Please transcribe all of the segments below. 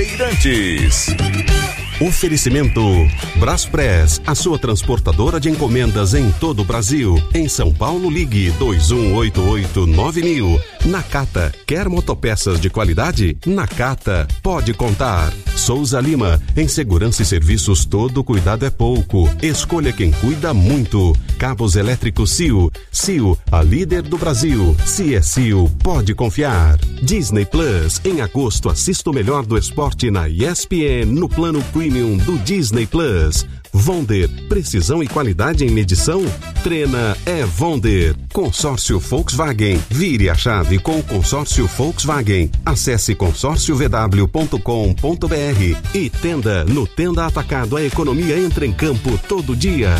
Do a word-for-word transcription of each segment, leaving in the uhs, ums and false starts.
Bandeirantes. Oferecimento Braspress, a sua transportadora de encomendas em todo o Brasil. Em São Paulo, ligue dois um oito oito nove mil. Nakata, quer motopeças de qualidade? Nakata, pode contar. Souza Lima, em segurança e serviços todo cuidado é pouco. Escolha quem cuida muito. Cabos elétricos C I O. C I O, a líder do Brasil. Se é C I O, pode confiar. Disney Plus, em agosto assista o melhor do esporte na E S P N no plano Premium do Disney Plus. Vonder, precisão e qualidade em medição? Treina é Vonder. Consórcio Volkswagen. Vire a chave com o consórcio Volkswagen. Acesse consórcio v w ponto com ponto b r e Tenda. No Tenda Atacado, a economia entra em campo todo dia.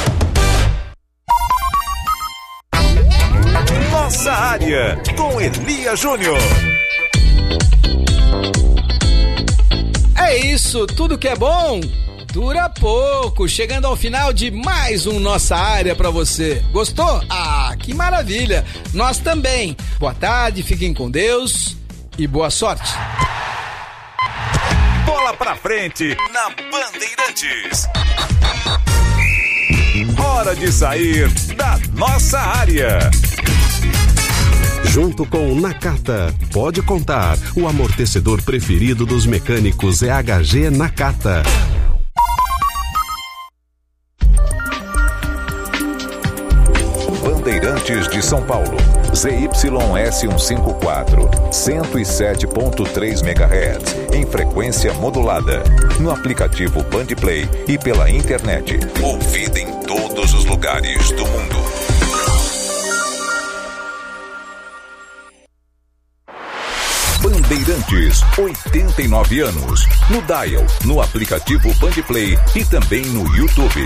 Nossa área, com Elia Júnior. É isso, tudo que é bom dura pouco. Chegando ao final de mais um Nossa Área pra você. Gostou? Ah, que maravilha! Nós também. Boa tarde, fiquem com Deus e boa sorte. Bola pra frente na Bandeirantes. Hora de sair da nossa área. Junto com Nakata, pode contar. O amortecedor preferido dos mecânicos é H G Nakata. Bandeirantes de São Paulo, Z Y S cento e cinquenta e quatro, cento e sete ponto três megahertz, em frequência modulada, no aplicativo Bandplay e pela internet, ouvida em todos os lugares do mundo. Bandeirantes, oitenta e nove anos, no Dial, no aplicativo Bandplay e também no YouTube.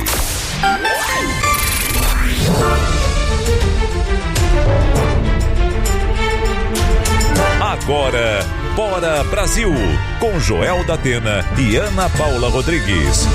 Agora, Bora Brasil, com Joel da Atena e Ana Paula Rodrigues.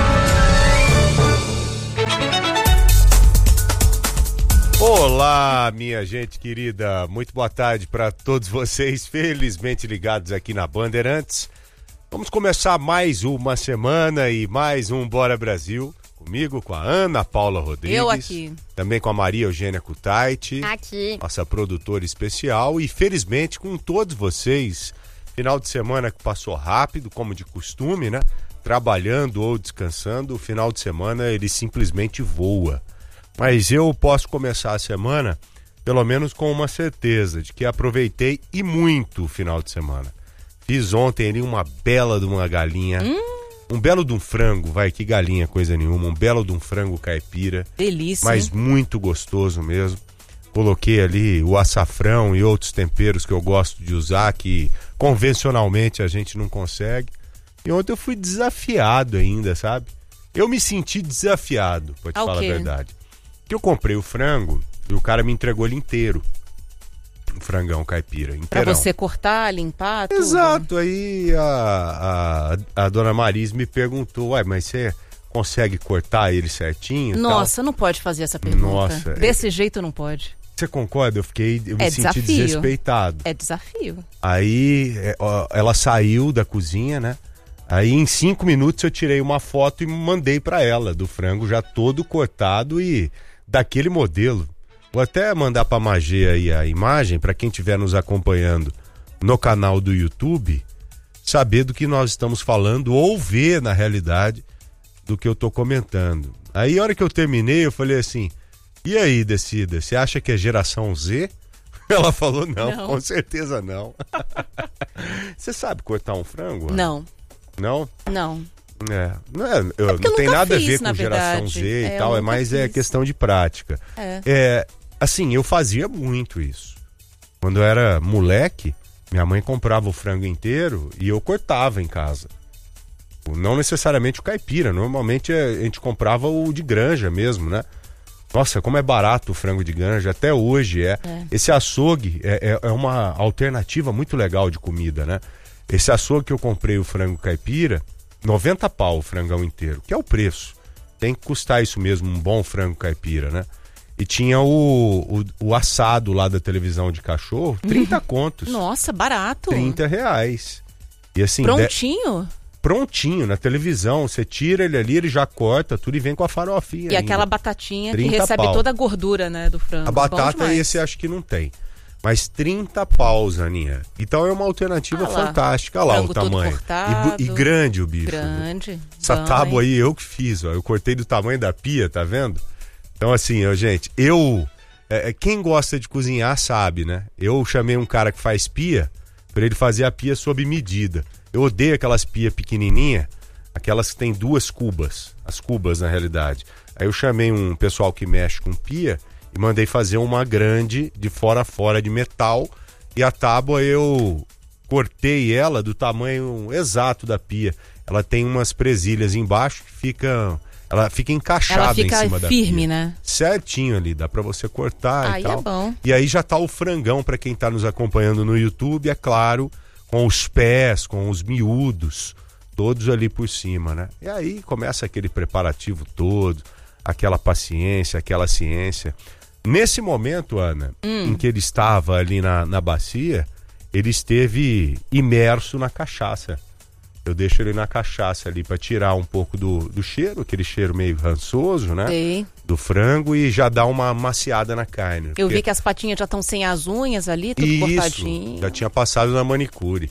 Olá, minha gente querida, muito boa tarde para todos vocês, felizmente ligados aqui na Bandeirantes. Vamos começar mais uma semana e mais um Bora Brasil, comigo, com a Ana Paula Rodrigues. Eu aqui. Também com a Maria Eugênia Kutaiti. Aqui. Nossa produtora especial e felizmente com todos vocês. Final de semana que passou rápido, como de costume, né? Trabalhando ou descansando, o final de semana ele simplesmente voa. Mas eu posso começar a semana, pelo menos com uma certeza, de que aproveitei e muito o final de semana. Fiz ontem ali uma bela de uma galinha, hum. um belo de um frango, vai, que galinha, coisa nenhuma, um belo de um frango caipira. Delícia. Mas muito gostoso mesmo. Coloquei ali o açafrão e outros temperos que eu gosto de usar, que convencionalmente a gente não consegue. E ontem eu fui desafiado ainda, sabe? Eu me senti desafiado, pra te Ao falar quê? a verdade. Que eu comprei o frango e o cara me entregou ele inteiro. Um frangão caipira, inteirão. Pra você cortar, limpar, tudo. Exato, aí a, a, a dona Maris me perguntou, ué, mas você consegue cortar ele certinho? Nossa, tal? não pode fazer essa pergunta. Nossa, Desse é... jeito não pode. Você concorda? Eu fiquei, eu me É senti desafio. desrespeitado. É desafio. Aí é, ó, ela saiu da cozinha, né? Aí em cinco minutos eu tirei uma foto e mandei pra ela, do frango já todo cortado e daquele modelo. Vou até mandar pra Magê aí a imagem, pra quem estiver nos acompanhando no canal do YouTube, saber do que nós estamos falando ou ver, na realidade, do que eu tô comentando. Aí a hora que eu terminei, eu falei assim, e aí, Decida, você acha que é geração Z? Ela falou, não, Não. com certeza não. Você sabe cortar um frango? Ana? Não, Não? não. É, não, é, eu, É não porque eu tem nunca nada a fiz, ver com na geração verdade. Z e É, tal, eu é nunca mais é fiz. questão de prática. É. É, assim, eu fazia muito isso. Quando eu era moleque, minha mãe comprava o frango inteiro e eu cortava em casa. Não necessariamente o caipira, normalmente a gente comprava o de granja mesmo, né? Nossa, como é barato o frango de granja, até hoje é. É. Esse açougue é, é, é uma alternativa muito legal de comida, né? Esse açougue que eu comprei o frango caipira, noventa pau o frangão inteiro, que é o preço. Tem que custar isso mesmo, um bom frango caipira, né? E tinha o, o, o assado lá da televisão de cachorro, trinta contos. Nossa, barato. trinta reais. E assim, Prontinho? De... Prontinho, na televisão. Você tira ele ali, ele já corta tudo e vem com a farofinha. E ainda. aquela batatinha que trinta recebe pau. toda a gordura, né, do frango. A Bom batata demais. esse acho que não tem. Mas trinta paus, Aninha. Então é uma alternativa Ah lá. fantástica. Olha lá Frango o todo tamanho. cortado. E, bu- e grande o bicho. Grande. Essa Bom, tábua hein? aí eu que fiz, ó. Eu cortei do tamanho da pia, tá vendo? Então assim, ó, gente, eu... É, quem gosta de cozinhar sabe, né? Eu chamei um cara que faz pia pra ele fazer a pia sob medida. Eu odeio aquelas pias pequenininhas, aquelas que tem duas cubas. As cubas, na realidade. Aí eu chamei um pessoal que mexe com pia e mandei fazer uma grande de fora a fora de metal. E a tábua eu cortei ela do tamanho exato da pia. Ela tem umas presilhas embaixo que ficam... Ela fica encaixada Ela fica em cima da firme, pia. né? Certinho ali, dá pra você cortar Aí e tal. é bom. E aí já tá o frangão pra quem tá nos acompanhando no YouTube, é claro, com os pés, com os miúdos, todos ali por cima, né? E aí começa aquele preparativo todo, aquela paciência, aquela ciência. Nesse momento, Ana, hum. em que ele estava ali na, na bacia, ele esteve imerso na cachaça. Eu deixo ele na cachaça ali pra tirar um pouco do, do cheiro, aquele cheiro meio rançoso, né? Sei. Do frango e já dá uma maciada na carne. Eu porque... vi que as patinhas já estão sem as unhas ali, tudo Isso, cortadinho. já tinha passado na manicure.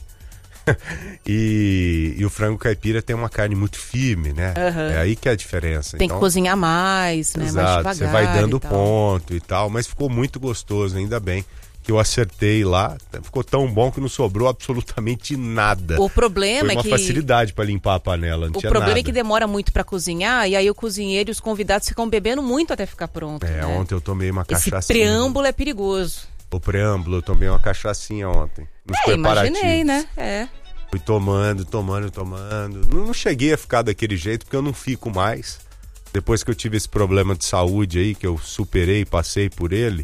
e, e o frango caipira tem uma carne muito firme, né? Uhum. É aí que é a diferença. Tem então, que cozinhar mais, né? exato, Mais você devagar. vai dando e tal. ponto e tal, mas ficou muito gostoso, ainda bem que eu acertei lá. Ficou tão bom que não sobrou absolutamente nada. O problema Foi uma é que facilidade para limpar a panela, não o tinha problema nada. é que demora muito pra cozinhar e aí o cozinheiro e os convidados ficam bebendo muito até ficar pronto. É, né? ontem eu tomei uma Esse cachaçinha. preâmbulo é perigoso. O preâmbulo, eu tomei uma cachaçinha ontem. Nos É, preparativos. imaginei, né? É. Fui tomando, tomando, tomando. Não, não cheguei a ficar daquele jeito, porque eu não fico mais. Depois que eu tive esse problema de saúde aí, que eu superei, passei por ele,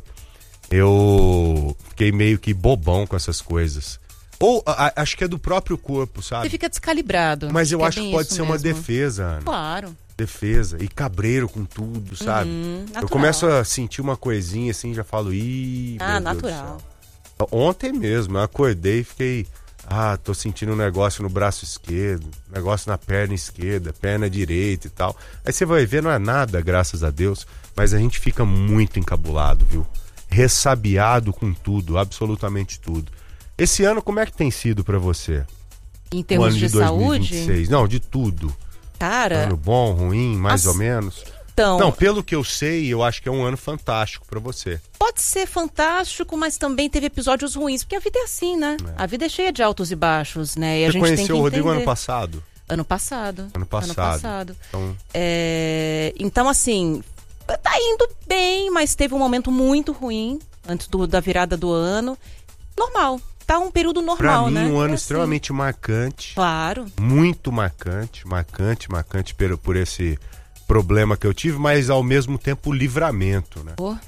eu fiquei meio que bobão com essas coisas. Ou a, acho que é do próprio corpo, sabe? Você fica descalibrado. Mas eu é acho que bem pode isso ser uma mesmo. defesa, Ana. Claro. Defesa. E cabreiro com tudo, sabe? Uhum, eu natural. começo a sentir uma coisinha assim, já falo, ih, Ah, meu Deus do natural. céu. Ontem mesmo, eu acordei e fiquei, ah, tô sentindo um negócio no braço esquerdo, negócio na perna esquerda, perna direita e tal. Aí você vai ver, não é nada, graças a Deus, mas a gente fica muito encabulado, viu? Ressabiado com tudo, absolutamente tudo. Esse ano, como é que tem sido pra você? Em O termos ano de, de dois mil e vinte e seis? saúde, Não, de tudo. cara, Ano bom, ruim, mais As- ou menos? então, Não, pelo que eu sei, eu acho que é um ano fantástico pra você. pode ser fantástico, mas também teve episódios ruins, porque a vida é assim, né? A vida é cheia de altos e baixos, né? E a Você gente tem que conheceu o Rodrigo entender. ano passado? Ano passado. Ano passado. Ano passado. Então, É, então, assim, tá indo bem, mas teve um momento muito ruim antes do- da virada do ano. Normal. Tá um período pra normal, mim, né? um ano É assim. extremamente marcante. Claro. Muito marcante, marcante, marcante por, por esse problema que eu tive, mas ao mesmo tempo livramento, né? Pô,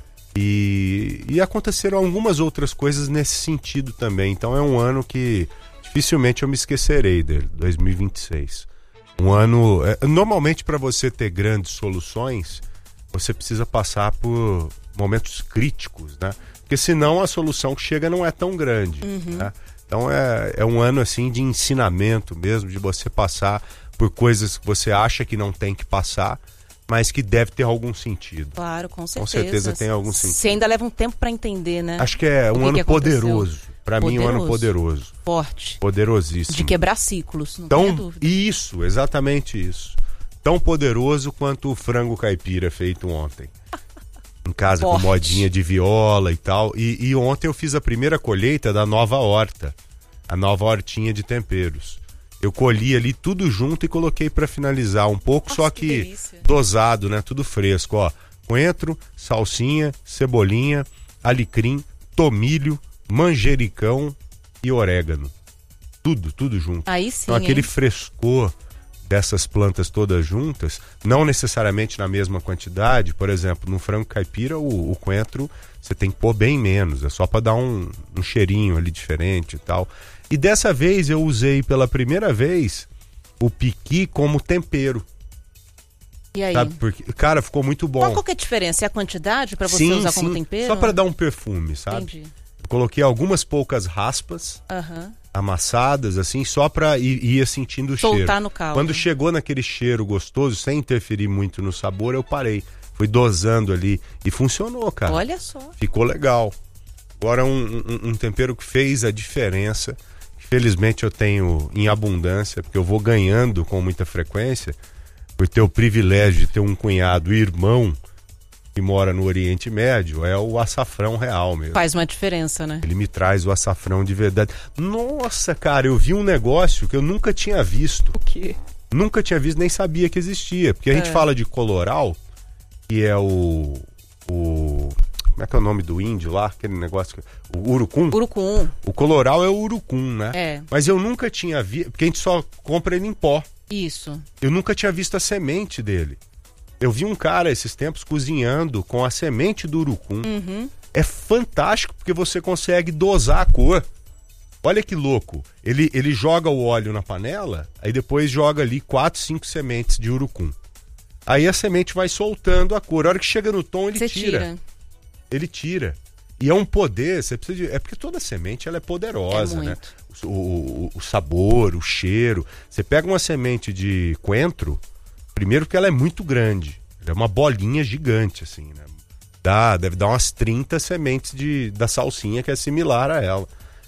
E, e aconteceram algumas outras coisas nesse sentido também. Então é um ano que dificilmente eu me esquecerei dele, dois mil e vinte e seis. Um ano... É, normalmente para você ter grandes soluções, você precisa passar por momentos críticos, né? Porque senão a solução que chega não é tão grande, né? Então é, é um ano assim de ensinamento mesmo, de você passar por coisas que você acha que não tem que passar, mas que deve ter algum sentido. claro, com certeza. Com certeza tem algum sentido. Você ainda leva um tempo pra entender, né? Acho que é O um que ano que aconteceu? poderoso. Pra mim, um ano Poderoso. poderoso. Forte. Poderosíssimo. De quebrar ciclos, não tenha Tão, dúvida. isso, exatamente isso. Tão poderoso quanto o frango caipira feito ontem. Em casa Forte. com modinha de viola e tal. E, e ontem eu fiz a primeira colheita da nova horta. A nova hortinha de temperos. Eu colhi ali tudo junto e coloquei pra finalizar um pouco, Nossa, só que que delícia. dosado, né? Tudo fresco, ó. Coentro, salsinha, cebolinha, alecrim, tomilho, manjericão e orégano. Tudo, tudo junto. Aí sim, Então aquele hein? frescor dessas plantas todas juntas, não necessariamente na mesma quantidade. Por exemplo, no frango caipira, o, o coentro você tem que pôr bem menos, é só para dar um, um cheirinho ali diferente e tal. E dessa vez eu usei pela primeira vez o piqui como tempero, E aí? sabe? Porque, cara, ficou muito bom. Qual que é a diferença? É a quantidade pra você sim, usar sim, como tempero? só para dar um perfume, sabe? Entendi. Eu coloquei algumas poucas raspas Aham. amassadas, assim, só pra ir, ia sentindo o Soltar cheiro. no caldo. Quando chegou naquele cheiro gostoso, sem interferir muito no sabor, eu parei. Fui dosando ali e funcionou, cara. Olha só. Ficou legal. Agora um, um, um tempero que fez a diferença. Felizmente eu tenho em abundância, porque eu vou ganhando com muita frequência, por ter o privilégio de ter um cunhado irmão que mora no Oriente Médio, é o açafrão real mesmo. Faz uma diferença, né? Ele me traz o açafrão de verdade. Nossa, cara, eu vi um negócio que eu nunca tinha visto. O quê? Nunca tinha visto, nem sabia que existia. Porque a gente É. fala de coloral, que é o... o como é que é o nome do índio lá? Aquele negócio... que- O urucum? Urucum. O coloral é o urucum, né? É. Mas eu nunca tinha visto... Porque a gente só compra ele em pó. Isso. Eu nunca tinha visto a semente dele. Eu vi um cara esses tempos cozinhando com a semente do urucum. Uhum. É fantástico porque você consegue dosar a cor. Olha que louco. Ele, ele joga o óleo na panela, aí depois joga ali quatro, cinco sementes de urucum. Aí a semente vai soltando a cor. A hora que chega no tom, ele Você tira. tira. Ele tira. E é um poder, você precisa de... É porque toda semente ela é poderosa, É né? muito. O, o, o sabor, o cheiro. Você pega uma semente de coentro, primeiro que ela é muito grande. Ela é uma bolinha gigante, assim, né? Dá, deve dar umas trinta sementes de, da salsinha que é similar a ela.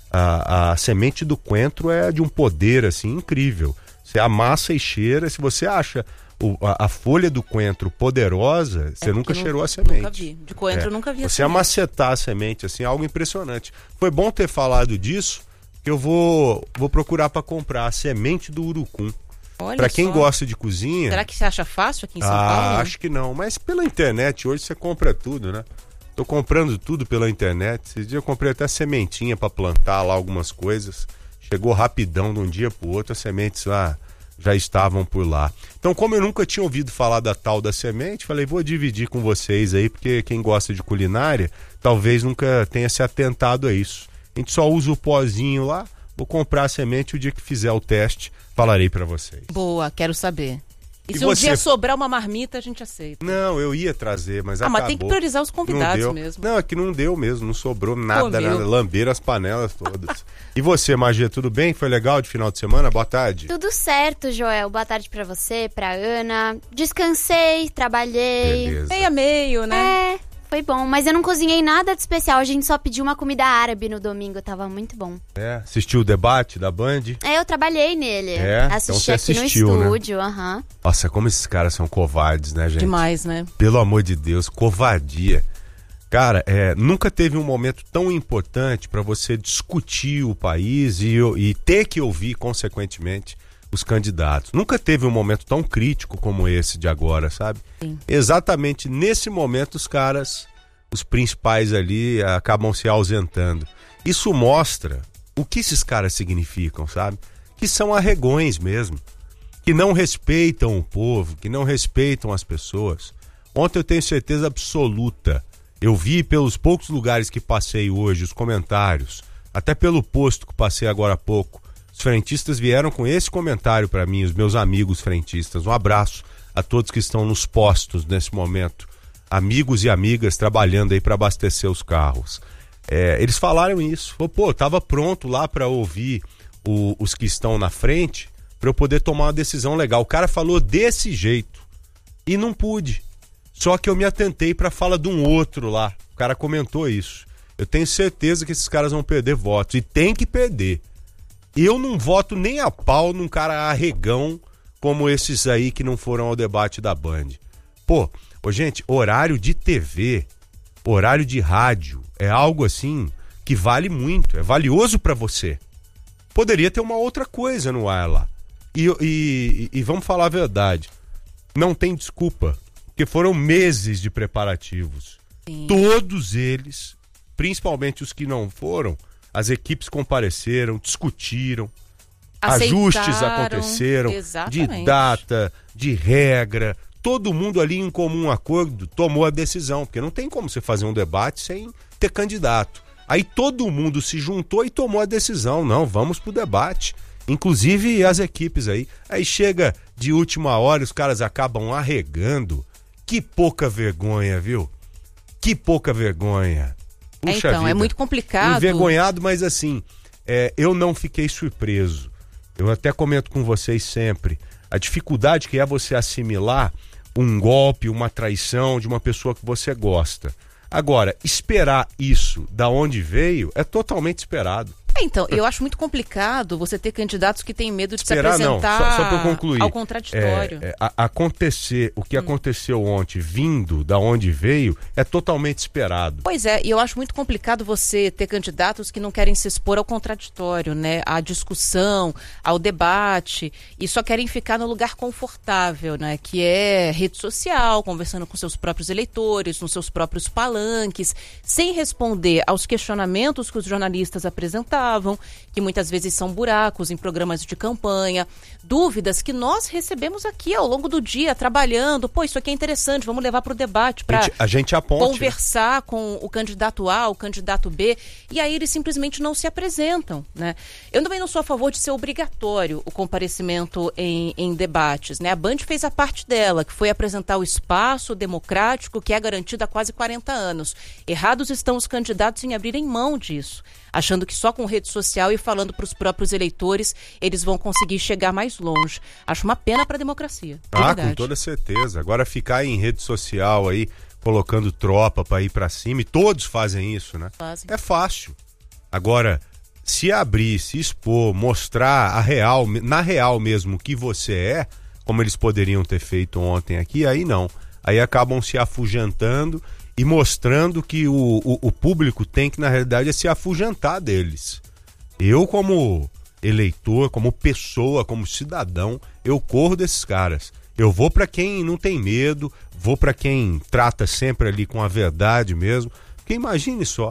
A, a semente do coentro é de um poder, assim, incrível. Você amassa e cheira. Se você acha o, a, a folha do coentro poderosa, você É nunca porque cheirou nu- a semente. Nunca vi. De coentro É. eu nunca vi Você assim. amacetar a semente, assim, é algo impressionante. Foi bom ter falado disso, que eu vou, vou procurar para comprar a semente do urucum. Olha Para quem só. gosta de cozinha... Será que você acha fácil aqui em São ah, Paulo? acho que não. Mas pela internet, hoje você compra tudo, né? Tô comprando tudo pela internet. Esses dias eu comprei até sementinha para plantar lá algumas coisas. Chegou rapidão de um dia pro outro, as sementes lá já estavam por lá. Então, como eu nunca tinha ouvido falar da tal da semente, falei, vou dividir com vocês aí, porque quem gosta de culinária talvez nunca tenha se atentado a isso. A gente só usa o pozinho lá, vou comprar a semente o dia que fizer o teste, falarei para vocês. Boa, quero saber. E, E se um você? dia sobrar uma marmita, a gente aceita. Não, eu ia trazer, mas Ah, acabou. mas tem que priorizar os convidados Não deu. mesmo. Não, é que não deu mesmo, não sobrou nada, Comeu. nada. Lamberam as panelas todas. E você, Magia, tudo bem? Foi legal de final de semana? Boa tarde. Tudo certo, Joel. Boa tarde pra você, pra Ana. Descansei, trabalhei. Beleza. Meio a meio, né? É, foi bom. Mas eu não cozinhei nada de especial. A gente só pediu uma comida árabe no domingo. Tava muito bom. É, assistiu o debate da Band? É, eu trabalhei nele. É? Então Assisti você aqui assistiu, no né? estúdio, aham. Nossa, como esses caras são covardes, né, gente? Demais, né? Pelo amor de Deus, covardia. Cara, é, nunca teve um momento tão importante para você discutir o país e, e ter que ouvir, consequentemente, os candidatos. Nunca teve um momento tão crítico como esse de agora, sabe? Sim. Exatamente nesse momento os caras, os principais ali, acabam se ausentando. Isso mostra o que esses caras significam, sabe? Que são arregões mesmo, que não respeitam o povo, que não respeitam as pessoas. Ontem eu tenho certeza absoluta, eu vi pelos poucos lugares que passei hoje, os comentários, até pelo posto que passei agora há pouco, os frentistas vieram com esse comentário para mim, os meus amigos frentistas. Um abraço a todos que estão nos postos nesse momento, amigos e amigas trabalhando aí para abastecer os carros. É, eles falaram isso, falou, pô, tava pronto lá para ouvir o, os que estão na frente para eu poder tomar uma decisão legal. O cara falou desse jeito e não pude. Só que eu me atentei para a fala de um outro lá. O cara comentou isso. Eu tenho certeza que esses caras vão perder votos e tem que perder. Eu não voto nem a pau num cara arregão como esses aí que não foram ao debate da Band. Pô, ô, gente, horário de T V, horário de rádio, é algo assim que vale muito, é valioso pra você. Poderia ter uma outra coisa no ar lá. E, e, e vamos falar a verdade, não tem desculpa, porque foram meses de preparativos. Sim. Todos eles, principalmente os que não foram, as equipes compareceram, discutiram, Aceitaram, ajustes aconteceram, exatamente. de data, de regra, todo mundo ali em comum acordo tomou a decisão, porque não tem como você fazer um debate sem ter candidato. Aí todo mundo se juntou e tomou a decisão, não, vamos pro debate, inclusive as equipes aí. Aí chega de última hora, os caras acabam arregando, que pouca vergonha, viu? Que pouca vergonha. É, Puxa então, é vida. muito complicado. Envergonhado, mas assim, é, eu não fiquei surpreso. Eu até comento com vocês sempre a dificuldade que é você assimilar um golpe, uma traição de uma pessoa que você gosta. Agora, esperar isso da onde veio é totalmente esperado. É, então, eu acho muito complicado você ter candidatos que têm medo de Esperar, se apresentar não. Só, só para eu concluir. ao contraditório. É, é, a, acontecer, o que hum. aconteceu ontem, vindo da onde veio, é totalmente esperado. Pois é, e eu acho muito complicado você ter candidatos que não querem se expor ao contraditório, né? À discussão, ao debate, e só querem ficar no lugar confortável, né? Que é rede social, conversando com seus próprios eleitores, nos seus próprios palanques, sem responder aos questionamentos que os jornalistas apresentaram, que muitas vezes são buracos em programas de campanha, dúvidas que nós recebemos aqui ao longo do dia, trabalhando. Pô, isso aqui é interessante, vamos levar para o debate, para a gente aponte, conversar, né, com o candidato A, o candidato B, e aí eles simplesmente não se apresentam, né? Eu também não sou a favor de ser obrigatório o comparecimento em, em debates, né? A Band fez a parte dela, que foi apresentar o espaço democrático que é garantido há quase quarenta anos. Errados estão os candidatos em abrirem mão disso, achando que só com rede social e falando para os próprios eleitores eles vão conseguir chegar mais longe. Acho uma pena para a democracia. Ah, verdade. Com toda certeza. Agora ficar em rede social aí, colocando tropa para ir para cima, e todos fazem isso, né? Fazem. É fácil. Agora, se abrir, se expor, mostrar a real, na real mesmo o que você é, como eles poderiam ter feito ontem aqui, aí não. Aí acabam se afugentando e mostrando que o, o, o público tem que, na realidade, é se afugentar deles. Eu, como eleitor, como pessoa, como cidadão, eu corro desses caras. Eu vou para quem não tem medo, vou para quem trata sempre ali com a verdade mesmo. Porque imagine só,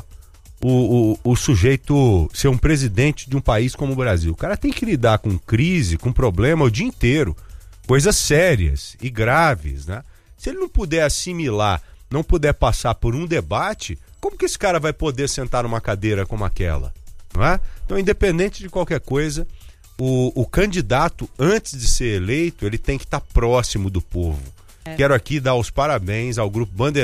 o, o, o sujeito ser um presidente de um país como o Brasil. O cara tem que lidar com crise, com problema o dia inteiro. Coisas sérias e graves, né? Se ele não puder assimilar, não puder passar por um debate, como que esse cara vai poder sentar numa cadeira como aquela? Não é? Então, independente de qualquer coisa, o, o candidato, antes de ser eleito, ele tem que estar próximo do povo. É. Quero aqui dar os parabéns ao Grupo Bandeirantes